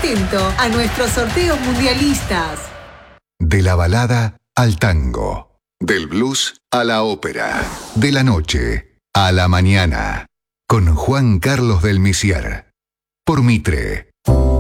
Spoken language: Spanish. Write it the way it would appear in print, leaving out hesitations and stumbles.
atento a nuestros sorteos mundialistas. De la balada al tango, del blues a la ópera, de la noche a la mañana, con Juan Carlos del Misier, por Mitre.